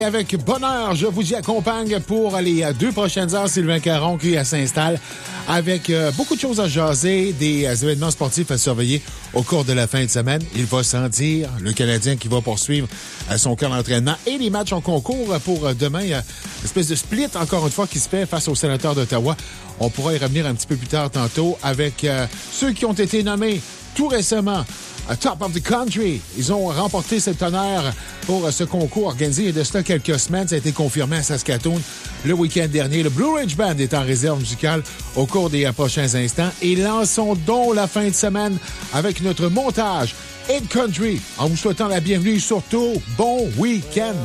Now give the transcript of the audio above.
Avec bonheur, je vous y accompagne pour les 2 prochaines heures. Sylvain Caron qui s'installe avec beaucoup de choses à jaser, des événements sportifs à surveiller au cours de la fin de semaine. Il va sans dire, le Canadien qui va poursuivre son camp d'entraînement et les matchs en concours pour demain. Une espèce de split, encore une fois, qui se fait face aux Sénateurs d'Ottawa. On pourra y revenir un petit peu plus tard tantôt avec ceux qui ont été nommés tout récemment Top of the Country. Ils ont remporté cet honneur pour ce concours organisé il y a de cela quelques semaines. Ça a été confirmé à Saskatoon le week-end dernier. Le Blue Ridge Band est en réserve musicale au cours des prochains instants. Et lançons donc la fin de semaine avec notre montage Hit Country en vous souhaitant la bienvenue. Surtout, bon week-end!